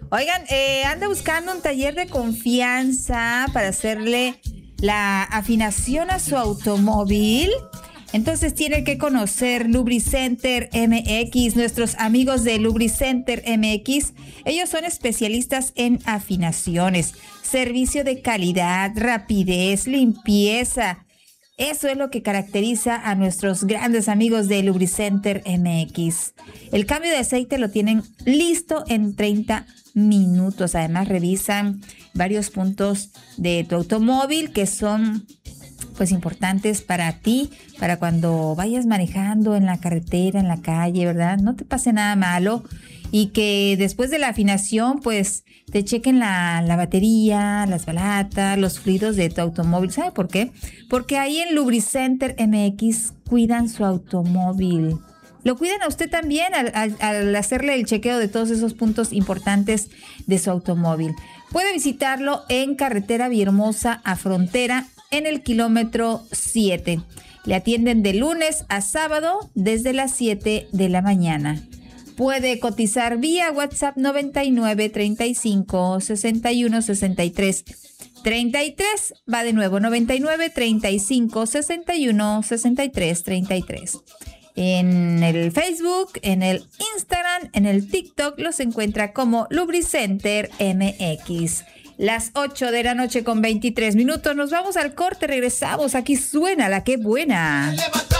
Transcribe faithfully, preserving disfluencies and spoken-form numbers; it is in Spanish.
Oigan, eh, anda buscando un taller de confianza para hacerle la afinación a su automóvil. Entonces tiene que conocer Lubricenter M X, nuestros amigos de Lubricenter M X. Ellos son especialistas en afinaciones, servicio de calidad, rapidez, limpieza. Eso es lo que caracteriza a nuestros grandes amigos de Lubricenter M X. El cambio de aceite lo tienen listo en treinta minutos. Además, revisan varios puntos de tu automóvil que son pues importantes para ti, para cuando vayas manejando en la carretera, en la calle, ¿verdad? No te pase nada malo y que después de la afinación, pues te chequen la, la batería, las balatas, los fluidos de tu automóvil. ¿Sabe por qué? Porque ahí en Lubricenter M X cuidan su automóvil. Lo cuidan a usted también al, al, al hacerle el chequeo de todos esos puntos importantes de su automóvil. Puede visitarlo en Carretera Villahermosa a Frontera, en el kilómetro siete. Le atienden de lunes a sábado desde las siete de la mañana. Puede cotizar vía WhatsApp noventa y nueve, treinta y cinco, sesenta y uno, sesenta y tres, treinta y tres. Va de nuevo, noventa y nueve, treinta y cinco, sesenta y uno, sesenta y tres, treinta y tres. En el Facebook, en el Instagram, en el TikTok los encuentra como Lubricenter M X. Las ocho de la noche con veintitrés minutos. Nos vamos al corte, regresamos. Aquí suena la que buena.